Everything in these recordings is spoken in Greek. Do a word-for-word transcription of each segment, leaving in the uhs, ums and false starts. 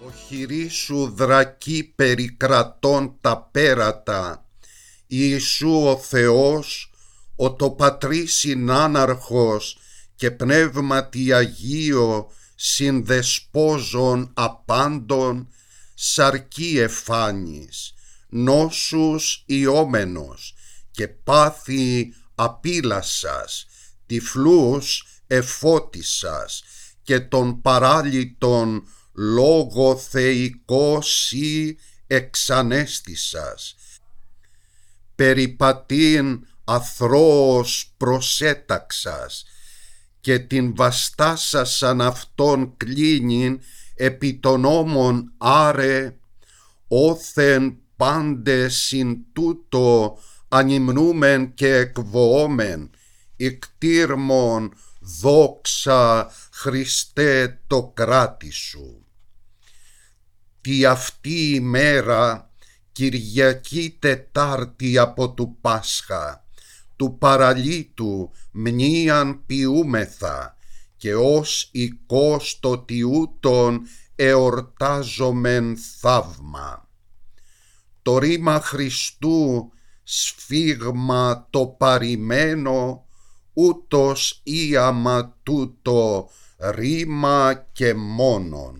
Οχυρή σου δρακή περικρατών τα πέρατα, Ιησού ο Θεός, ο το Πατρί συνάναρχος και Πνεύματι Αγίο συνδεσπόζων απάντων, σαρκή εφάνης, νόσους ιόμενος και πάθη απείλασας, τυφλούς εφώτισας και των παράλυτων λόγω θεϊκός ή εξανέστησας, περιπατήν αθρώος προσέταξας και την βαστάσασαν αυτόν κλίνην επί των ώμων άρε, όθεν πάντες συν τούτο ανυμνούμεν και εκβοόμεν, ικτήρμον δόξα Χριστέ το κράτη σου. Τι αυτή η μέρα, Κυριακή Τετάρτη από του Πάσχα, του παραλύτου μνήαν ποιούμεθα και ως οικός το τιούτον εορτάζομεν θαύμα. Το ρήμα Χριστού σφίγμα το παρημένο, ούτως ήαμα τούτο ρήμα και μόνον.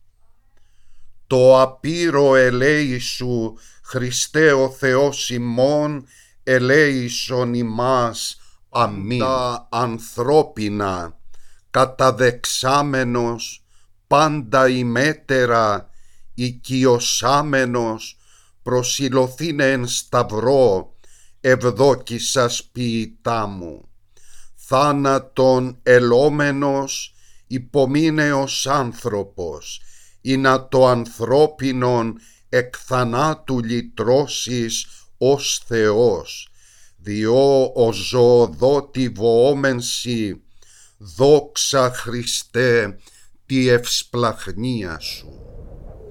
Το απείρο ελέησου, Χριστέ ο Θεός ημών, ελέησον ημάς. Αμήν. Τα ανθρώπινα, καταδεξάμενος, πάντα ημέτερα, οικειοσάμενος, προσιλωθήνεν σταυρό, ευδόκησας ποιητά μου. Θάνατον ελόμενος, υπομείνεος άνθρωπος, ή να το ανθρώπινον εκ θανάτου λυτρώσεις ως Θεός, διό ο ζωοδότη βοόμενσι, δόξα Χριστέ τη ευσπλαχνία σου.